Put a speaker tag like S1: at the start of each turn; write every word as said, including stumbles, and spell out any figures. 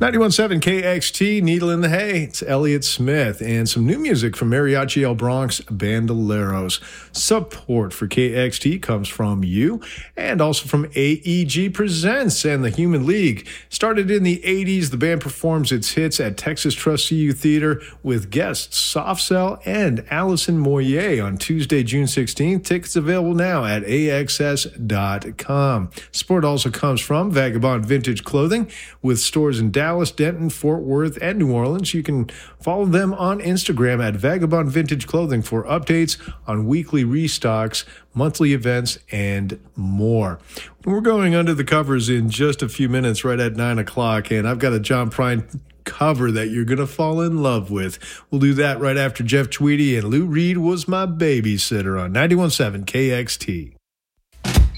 S1: ninety-one point seven K X T, Needle in the Hay. It's Elliott Smith and some new music from Mariachi El Bronx Bandoleros. Support for K X T comes from you and also from A E G Presents and the Human League. Started in the eighties, the band performs its hits at Texas Trust C U Theater with guests Soft Cell and Allison Moyer on Tuesday, June sixteenth. Tickets available now at A X S dot com. Support also comes from Vagabond Vintage Clothing with stores in Dallas, Denton, Fort Worth, and New Orleans. You can follow them on Instagram at Vagabond Vintage Clothing for updates on weekly restocks, monthly events, and more. We're going under the covers in just a few minutes, right at nine o'clock, and I've got a John Prine cover that you're going to fall in love with. We'll do that right after Jeff Tweedy and Lou Reed Was My Babysitter on ninety-one point seven K X T.